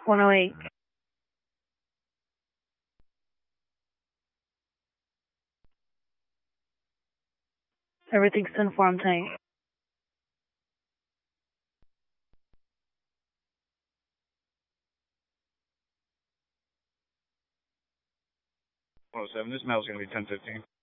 108. Everything's informed tank. Oh, 07, this mail's going to be 1015.